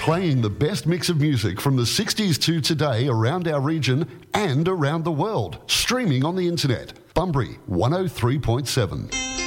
playing the best mix of music from the 60s to today around our region and around the world. Streaming on the internet. Bunbury 103.7.